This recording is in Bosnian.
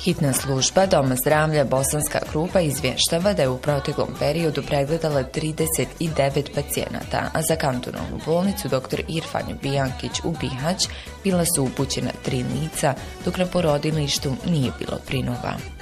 Hitna služba Doma zdravlja Bosanska Krupa izvještava da je u proteklom periodu pregledala 39 pacijenata, a za kantonalnu bolnicu dr. Irfan Bijankić u Bihać bila su upućena 3 lica, dok na porodilištu nije bilo prinova.